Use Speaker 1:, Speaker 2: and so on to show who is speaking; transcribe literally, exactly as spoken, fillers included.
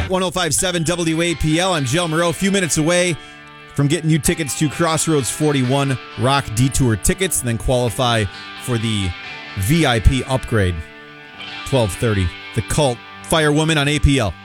Speaker 1: one oh five point seven W A P L. I'm Joe Moreau. A few minutes away from getting you tickets to Crossroads forty-one Rock Detour tickets, and then qualify for the V I P upgrade. twelve thirty. The Cult Firewoman on A P L.